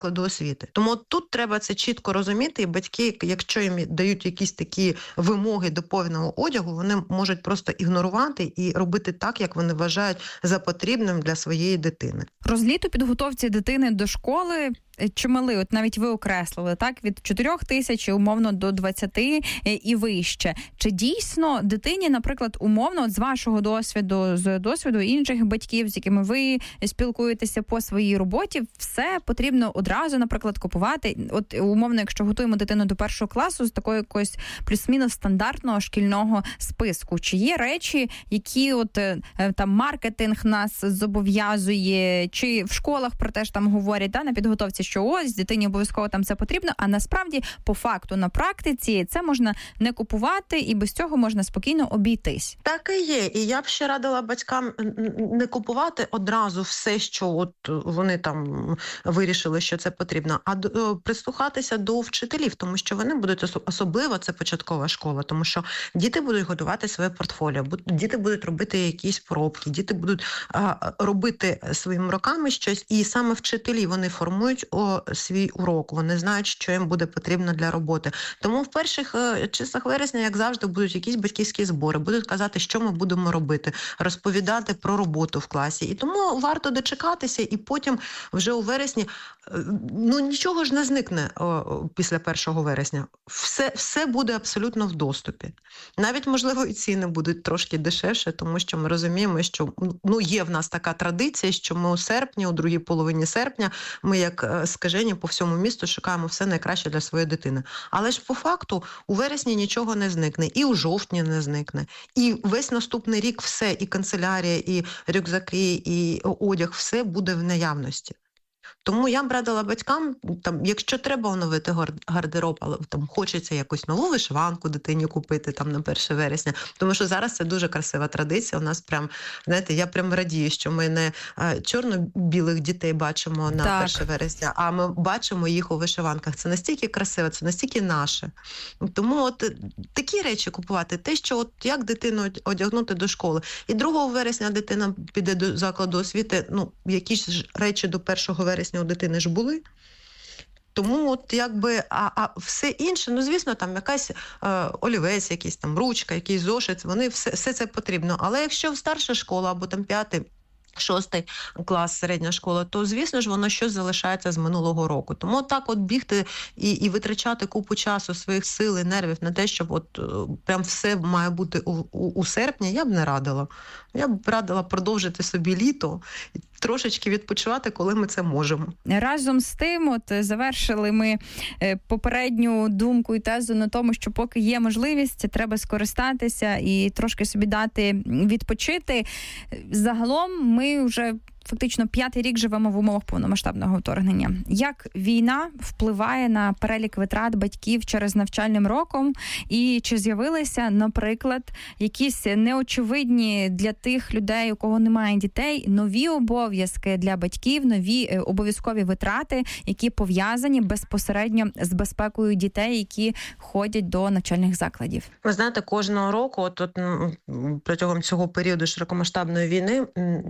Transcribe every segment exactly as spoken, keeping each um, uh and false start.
закладу освіти. Тому тут треба це чітко розуміти, і батьки, якщо їм дають якісь такі вимоги до повного одягу, вони можуть просто ігнорувати і робити так, як вони вважають за потрібним для своєї дитини. Розліт у підготовці дитини до школи чимали, от навіть ви окреслили, так, від чотирьох тисяч умовно до двадцяти і вище. Чи дійсно дитині, наприклад, умовно, от з вашого досвіду, з досвіду інших батьків, з якими ви спілкуєтеся по своїй роботі, все потрібно одразу, наприклад, купувати? От умовно, якщо готуємо дитину до першого класу з такої якоїсь плюс-мінус стандартного шкільного списку, чи є речі, які от там маркетинг нас зобов'язує, чи в школах про те ж там говорять, да, на підготовці, що ось, дитині обов'язково там це потрібно, а насправді, по факту, на практиці, це можна не купувати, і без цього можна спокійно обійтись. Так і є. І я б ще радила батькам не купувати одразу все, що от вони там вирішили, що це потрібно, а прислухатися до вчителів, тому що вони будуть, особливо це початкова школа, тому що діти будуть готувати своє портфоліо, діти будуть робити якісь поробки, діти будуть а, робити своїми руками щось, і саме вчителі, вони формують о, свій урок, вони знають, що їм буде потрібно для роботи. Тому в перших е, числах вересня, як завжди, будуть якісь батьківські збори, будуть казати, що ми будемо робити, розповідати про роботу в класі. І тому варто дочекатися, і потім вже у вересні, е, ну нічого ж не зникне о, після першого вересня. Все, все буде абсолютно в доступі. Навіть, можливо, і ціни будуть трошки дешевше, тому що ми розуміємо, що ну, є в нас така традиція, що ми у серпні, у другій половині серпня, ми як скажені по всьому місту шукаємо все найкраще для своєї дитини. Але ж по факту у вересні нічого не зникне, і у жовтні не зникне. І весь наступний рік все, і канцелярія, і рюкзаки, і одяг, все буде в наявності. Тому я б радила батькам, там, якщо треба оновити гардероб, але там хочеться якусь нову вишиванку дитині купити там на перше вересня, тому що зараз це дуже красива традиція. У нас прям, знаєте, я прям радію, що ми не а, чорно-білих дітей бачимо на так. перше вересня, а ми бачимо їх у вишиванках. Це настільки красиво, це настільки наше. Тому от такі речі купувати, те, що от як дитину одягнути до школи. І другого вересня дитина піде до закладу освіти, ну, якісь ж речі до першого вересня у дитини ж були. Тому от якби, а, а все інше, ну звісно, там якась е, олівець, якийсь там ручка, якийсь зошит, вони все, все це потрібно. Але якщо старша школа або там п'ятий, шостий клас, середня школа, то, звісно ж, воно щось залишається з минулого року. Тому так от бігти і, і витрачати купу часу, своїх сил і нервів на те, щоб от прям все має бути у, у, у серпні, я б не радила. Я б радила продовжити собі літо, трошечки відпочивати, коли ми це можемо. Разом з тим, от завершили ми попередню думку і тезу на тому, що поки є можливість, треба скористатися і трошки собі дати відпочити. Загалом ми вже фактично п'ятий рік живемо в умовах повномасштабного вторгнення. Як війна впливає на перелік витрат батьків через навчальним роком? І чи з'явилися, наприклад, якісь неочевидні для тих людей, у кого немає дітей, нові обов'язки для батьків, нові обов'язкові витрати, які пов'язані безпосередньо з безпекою дітей, які ходять до навчальних закладів? Ви знаєте, кожного року, от, от протягом цього періоду широкомасштабної війни,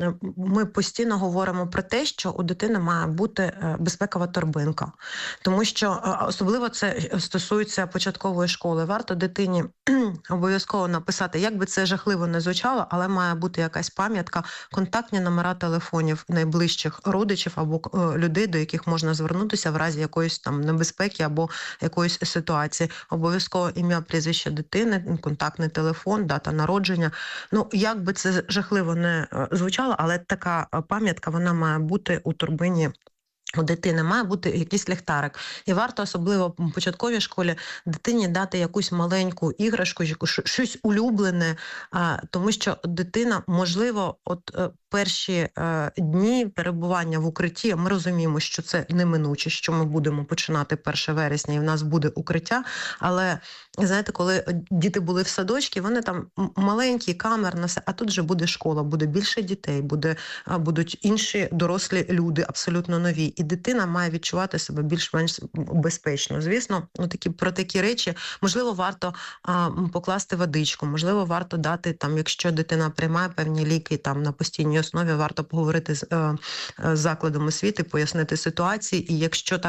ми постійно говоримо про те, що у дитини має бути безпекова торбинка. Тому що особливо це стосується початкової школи. Варто дитині обов'язково написати, як би це жахливо не звучало, але має бути якась пам'ятка, контактні номера телефонів найближчих родичів або людей, до яких можна звернутися в разі якоїсь там небезпеки або якоїсь ситуації. Обов'язково ім'я, прізвище дитини, контактний телефон, дата народження. Ну, як би це жахливо не звучало, але така пам'ятка, вона має бути у торбині у дитини, має бути якийсь ліхтарик. І варто, особливо в початковій школі, дитині дати якусь маленьку іграшку, щось улюблене, тому що дитина, можливо, от перші дні перебування в укритті, ми розуміємо, що це неминуче, що ми будемо починати перше вересня і в нас буде укриття, але, знаєте, коли діти були в садочці, вони там маленькі, камерно, все, а тут вже буде школа, буде більше дітей, буде, будуть інші дорослі люди, абсолютно нові. І дитина має відчувати себе більш-менш безпечно. Звісно, ну, такі, про такі речі, можливо, варто а, покласти водичку, можливо, варто дати, там, якщо дитина приймає певні ліки там, на постійній основі, варто поговорити з, е, з закладом освіти, пояснити ситуації, і якщо так